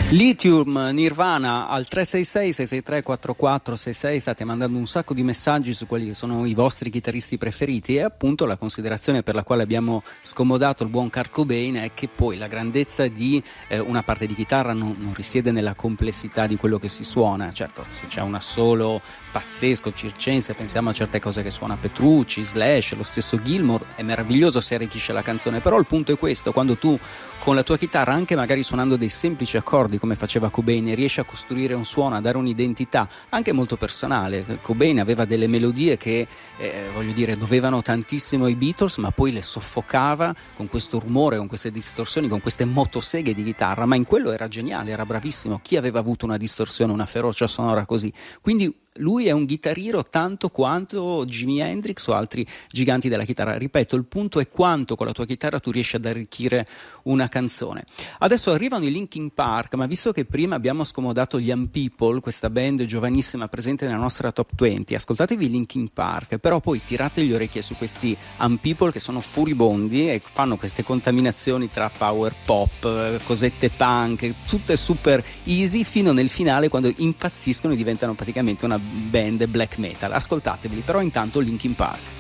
Lithium, Nirvana al 366-663-4466. State mandando un sacco di messaggi su quelli che sono i vostri chitarristi preferiti, e appunto la considerazione per la quale abbiamo scomodato il buon Kurt Cobain è che poi la grandezza di una parte di chitarra non risiede nella complessità di quello che si suona. Certo, se c'è un assolo pazzesco circense, pensiamo a certe cose che suona Petrucci, Slash, lo stesso Gilmour, è meraviglioso se arricchisce la canzone, però il punto è questo: quando tu con la tua chitarra, anche magari suonando dei semplici accordi come faceva Cobain, riesci a costruire un suono, a dare un'identità anche molto personale. Cobain aveva delle melodie che voglio dire dovevano tantissimo ai Beatles, ma poi le soffocava con questo rumore, con queste distorsioni, con queste motoseghe di chitarra, ma in quello era geniale, era bravissimo. Chi aveva avuto una distorsione, una ferocia sonora così? Quindi lui è un chitarriero tanto quanto Jimi Hendrix o altri giganti della chitarra. Ripeto, il punto è quanto con la tua chitarra tu riesci ad arricchire una canzone. Adesso arrivano i Linkin Park, ma visto che prima abbiamo scomodato gli Young People, questa band giovanissima presente nella nostra top 20, ascoltatevi Linkin Park, però poi tirate le orecchie su questi Young People che sono furibondi e fanno queste contaminazioni tra power pop, cosette punk, tutte super easy, fino nel finale quando impazziscono e diventano praticamente una band black metal. Ascoltateveli, però intanto Linkin Park.